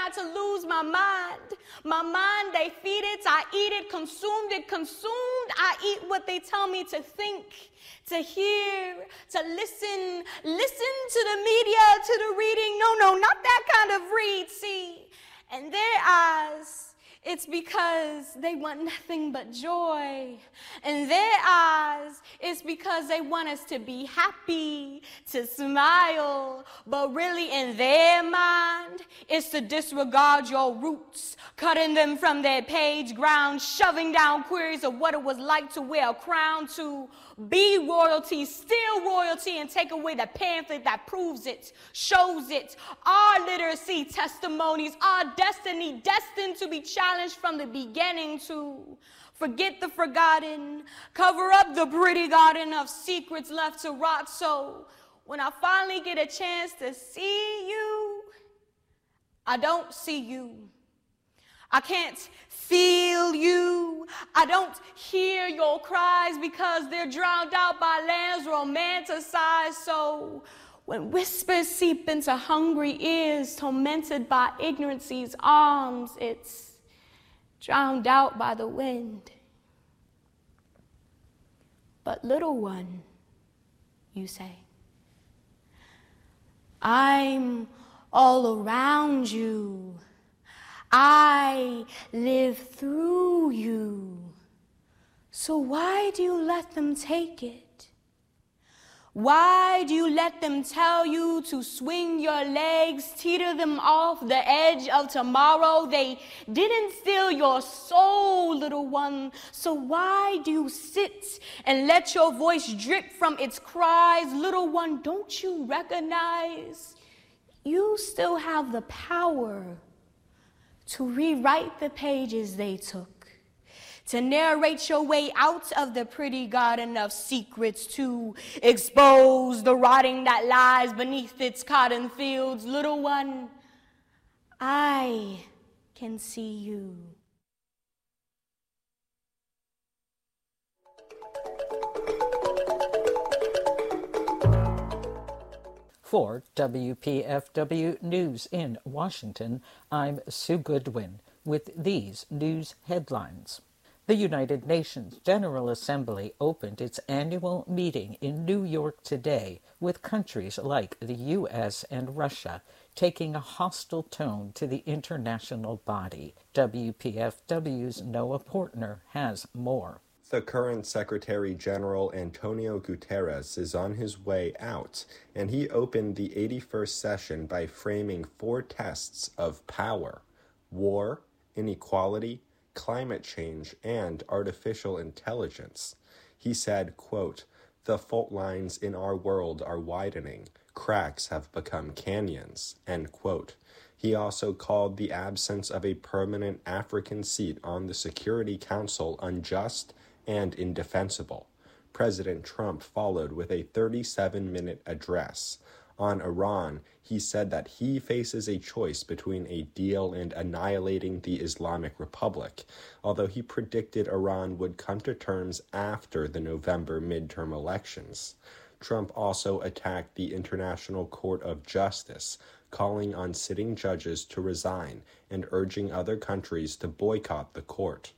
not to lose my mind. My mind, they feed it, I eat it, consumed it, consumed. I eat what they tell me to think, to hear, to listen. Listen to the media, to the reading. No, not that kind of read, see. And their eyes, it's because they want nothing but joy. In their eyes, it's because they want us to be happy, to smile. But really, in their mind, it's to disregard your roots, cutting them from their page ground, shoving down queries of what it was like to wear a crown, to be royalty, still royalty, and take away the pamphlet that proves it, shows it. Our literacy testimonies, our destiny, destined to be challenged from the beginning, to forget the forgotten, cover up the pretty garden of secrets left to rot. So when I finally get a chance to see you, I don't see you. I can't feel you. I don't hear your cries because they're drowned out by lands romanticized. So when whispers seep into hungry ears, tormented by ignorance's arms, it's drowned out by the wind. But little one, you say, I'm all around you. I live through you. So why do you let them take it? Why do you let them tell you to swing your legs, teeter them off the edge of tomorrow? They didn't steal your soul, little one. So why do you sit and let your voice drip from its cries? Little one, don't you recognize you still have the power to rewrite the pages they took, to narrate your way out of the pretty garden of secrets, to expose the rotting that lies beneath its cotton fields. Little one, I can see you. For WPFW News in Washington, I'm Sue Goodwin with these news headlines. The United Nations General Assembly opened its annual meeting in New York today, with countries like the U.S. and Russia taking a hostile tone to the international body. WPFW's Noah Portner has more. The current Secretary General Antonio Guterres is on his way out, and he opened the 81st session by framing 4 tests of power: war, inequality, climate change, and artificial intelligence. He said, quote, "The fault lines in our world are widening. Cracks have become canyons," end quote. He also called the absence of a permanent African seat on the Security Council unjust and indefensible. President Trump followed with a 37-minute address. On Iran, he said that he faces a choice between a deal and annihilating the Islamic Republic, although he predicted Iran would come to terms after the November midterm elections. Trump also attacked the International Court of Justice, calling on sitting judges to resign and urging other countries to boycott the court.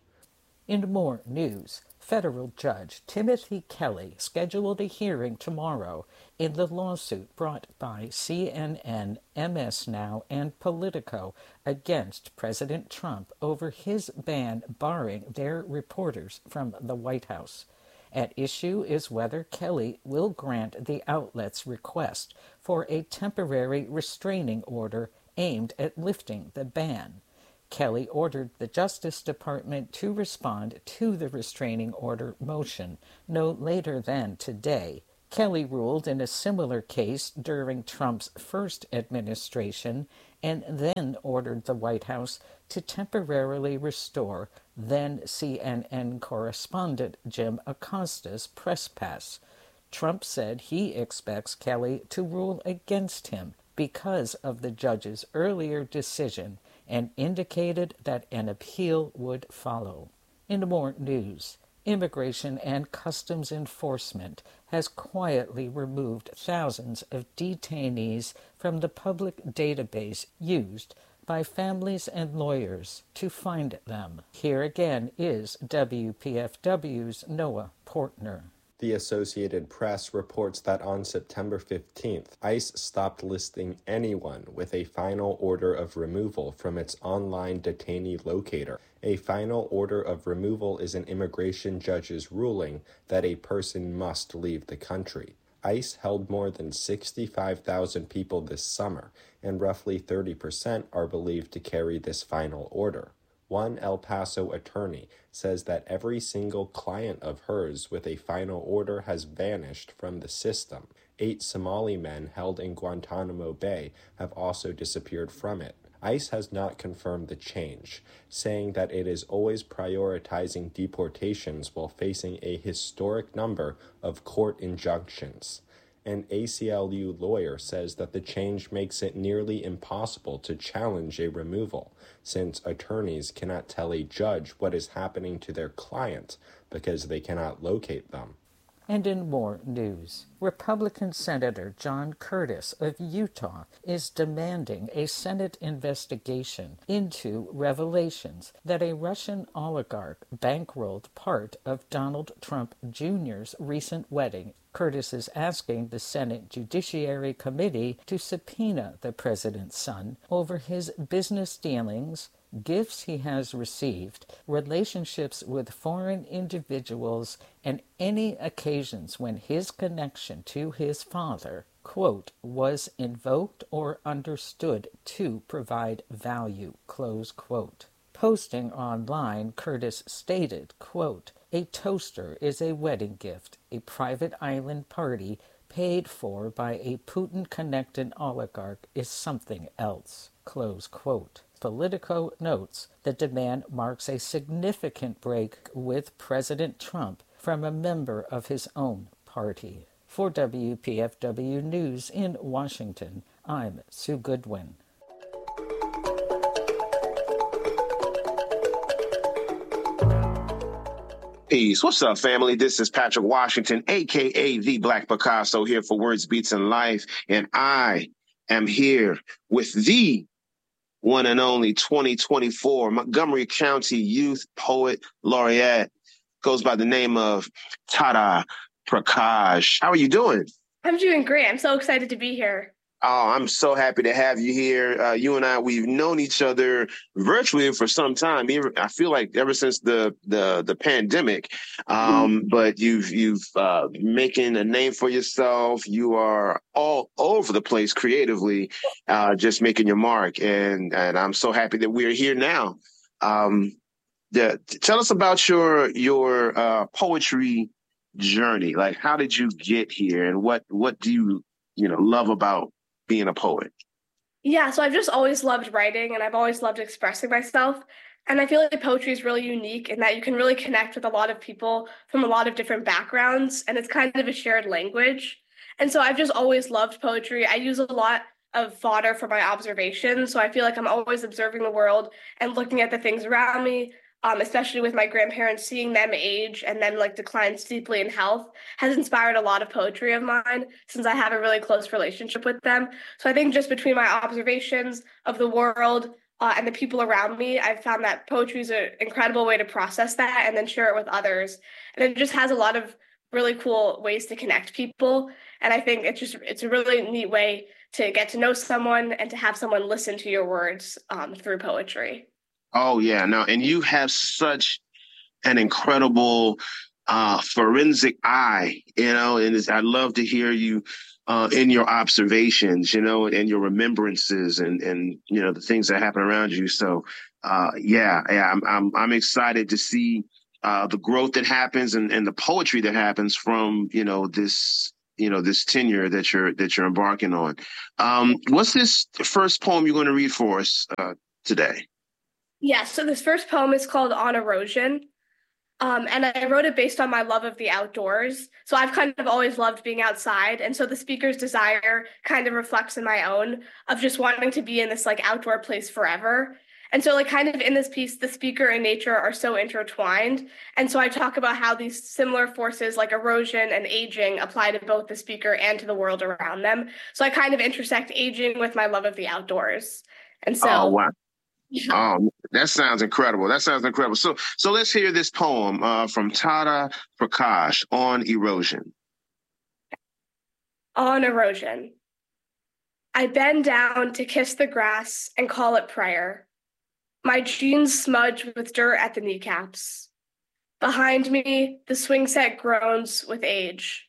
In more news, federal judge Timothy Kelly scheduled a hearing tomorrow in the lawsuit brought by CNN, MS Now, and Politico against President Trump over his ban barring their reporters from the White House. At issue is whether Kelly will grant the outlet's request for a temporary restraining order aimed at lifting the ban. Kelly ordered the Justice Department to respond to the restraining order motion no later than today. Kelly ruled in a similar case during Trump's first administration and then ordered the White House to temporarily restore then CNN correspondent Jim Acosta's press pass. Trump said he expects Kelly to rule against him because of the judge's earlier decision and indicated that an appeal would follow. In more news, Immigration and Customs Enforcement has quietly removed thousands of detainees from the public database used by families and lawyers to find them. Here again is WPFW's Noah Portner. The Associated Press reports that on September 15th, ICE stopped listing anyone with a final order of removal from its online detainee locator. A final order of removal is an immigration judge's ruling that a person must leave the country. ICE held more than 65,000 people this summer, and roughly 30% are believed to carry this final order. One El Paso attorney says that every single client of hers with a final order has vanished from the system. 8 Somali men held in Guantanamo Bay have also disappeared from it. ICE has not confirmed the change, saying that it is always prioritizing deportations while facing a historic number of court injunctions. An ACLU lawyer says that the change makes it nearly impossible to challenge a removal, since attorneys cannot tell a judge what is happening to their client because they cannot locate them. And in more news, Republican Senator John Curtis of Utah is demanding a Senate investigation into revelations that a Russian oligarch bankrolled part of Donald Trump Jr.'s recent wedding. Curtis is asking the Senate Judiciary Committee to subpoena the president's son over his business dealings, gifts he has received, relationships with foreign individuals, and any occasions when his connection to his father, quote, was invoked or understood to provide value, close quote. Posting online, Curtis stated, quote, a toaster is a wedding gift, a private island party paid for by a Putin-connected oligarch is something else, close quote. Politico notes the demand marks a significant break with President Trump from a member of his own party. For WPFW News in Washington, I'm Sue Goodwin. Peace. What's up, family? This is Patrick Washington, a.k.a. The Black Picasso, here for Words, Beats, and Life. And I am here with the one and only 2024 Montgomery County Youth Poet Laureate, goes by the name of Tara Prakash. How are you doing? I'm doing great. I'm so excited to be here. Oh, I'm so happy to have you here. You and I, we've known each other virtually for some time. I feel like ever since the pandemic. But you've making a name for yourself. You are all over the place creatively, just making your mark. And I'm so happy that we're here now. Tell us about your poetry journey. Like, how did you get here, and what do you love about being a poet? Yeah, so I've just always loved writing, and I've always loved expressing myself. And I feel like poetry is really unique in that you can really connect with a lot of people from a lot of different backgrounds, and it's kind of a shared language. And so I've just always loved poetry. I use a lot of fodder for my observations, so I feel like I'm always observing the world and looking at the things around me. Especially with my grandparents, seeing them age and then decline steeply in health has inspired a lot of poetry of mine since I have a really close relationship with them. So I think just between my observations of the world and the people around me, I've found that poetry is an incredible way to process that and then share it with others. And it just has a lot of really cool ways to connect people. And I think it's a really neat way to get to know someone and to have someone listen to your words through poetry. Oh, yeah. No, and you have such an incredible forensic eye, and I love to hear you in your observations, and your remembrances and the things that happen around you. So, I'm excited to see the growth that happens and the poetry that happens from, this tenure that you're embarking on. What's this first poem you're going to read for us today? Yeah, so this first poem is called On Erosion, and I wrote it based on my love of the outdoors. So I've kind of always loved being outside, and so the speaker's desire kind of reflects in my own of just wanting to be in this outdoor place forever. And so kind of in this piece, the speaker and nature are so intertwined. And so I talk about how these similar forces like erosion and aging apply to both the speaker and to the world around them. So I kind of intersect aging with my love of the outdoors. And Oh, so, wow. Oh, that sounds incredible. That sounds incredible. So let's hear this poem from Tata Prakash on erosion. on erosion. I bend down to kiss the grass and call it prayer. My jeans smudge with dirt at the kneecaps. Behind me, the swing set groans with age.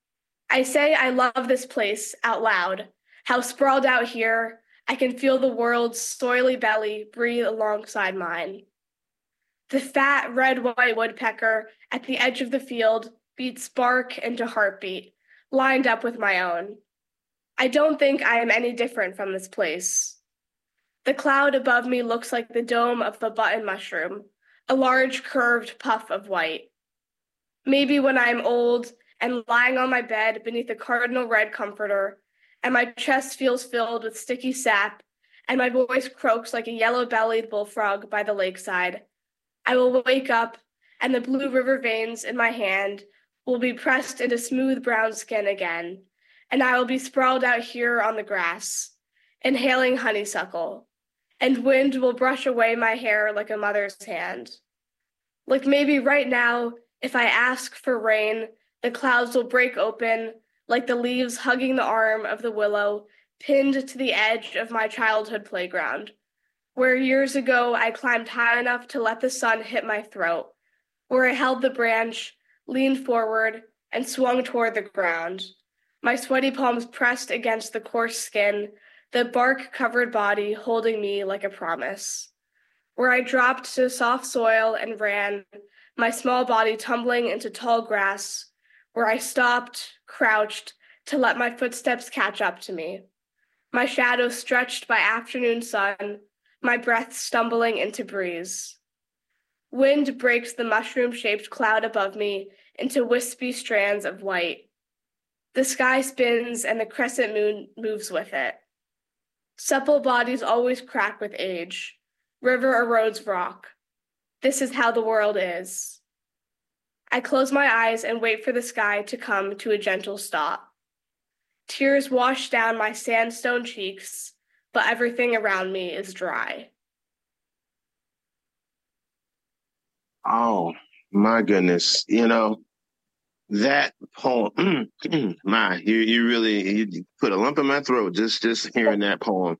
I say I love this place out loud, how sprawled out here, I can feel the world's soily belly breathe alongside mine. The fat red-white woodpecker at the edge of the field beats bark into heartbeat, lined up with my own. I don't think I am any different from this place. The cloud above me looks like the dome of a button mushroom, a large curved puff of white. Maybe when I am old and lying on my bed beneath a cardinal red comforter, and my chest feels filled with sticky sap, and my voice croaks like a yellow-bellied bullfrog by the lakeside, I will wake up, and the blue river veins in my hand will be pressed into smooth brown skin again, and I will be sprawled out here on the grass, inhaling honeysuckle, and wind will brush away my hair like a mother's hand. Like maybe right now, if I ask for rain, the clouds will break open like the leaves hugging the arm of the willow pinned to the edge of my childhood playground, where years ago I climbed high enough to let the sun hit my throat, where I held the branch, leaned forward, and swung toward the ground, my sweaty palms pressed against the coarse skin, the bark-covered body holding me like a promise, where I dropped to soft soil and ran, my small body tumbling into tall grass, where I stopped, crouched, to let my footsteps catch up to me, my shadow stretched by afternoon sun, my breath stumbling into breeze. Wind breaks the mushroom-shaped cloud above me into wispy strands of white. The sky spins and the crescent moon moves with it. Supple bodies always crack with age. River erodes rock. This is how the world is. I close my eyes and wait for the sky to come to a gentle stop. Tears wash down my sandstone cheeks, but everything around me is dry. Oh, my goodness. That poem, you really you put a lump in my throat just hearing that poem.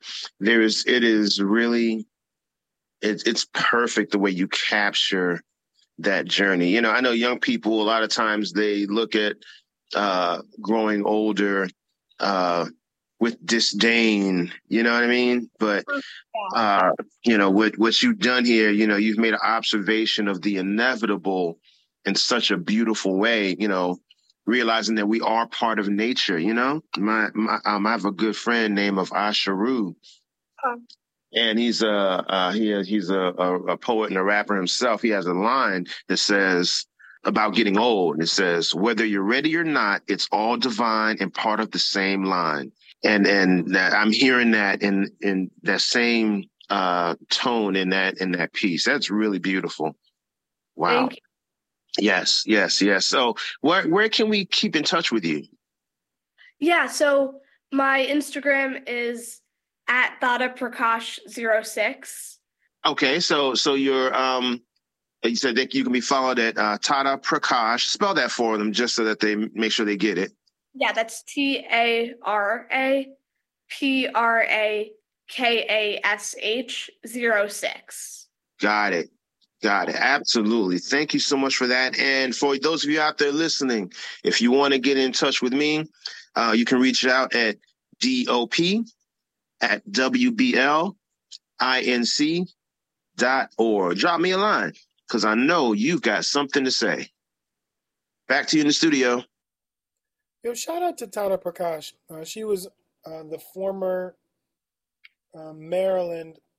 It's perfect the way you capture that journey. I know young people, a lot of times they look at growing older with disdain, you know what I mean? But what you've done here, you've made an observation of the inevitable in such a beautiful way, realizing that we are part of nature, I have a good friend named of Asharu, and he's a poet and a rapper himself. He has a line that says about getting old. It says, whether you're ready or not, it's all divine and part of the same line. And that I'm hearing that in that same tone in that piece. That's really beautiful. Wow. Thank you. Yes. So where can we keep in touch with you? Yeah, so my Instagram is at TadaPrakash06. Okay, so you're you said that you can be followed at Tada Prakash. Spell that for them just so that they make sure they get it. Yeah, that's TARAPRAKASH 06. Got it. Absolutely. Thank you so much for that. And for those of you out there listening, if you want to get in touch with me, you can reach out at DOP@WBLINC.org. Drop me a line because I know you've got something to say. Back to you in the studio. Yo, shout out to Tata Prakash. She was the former Maryland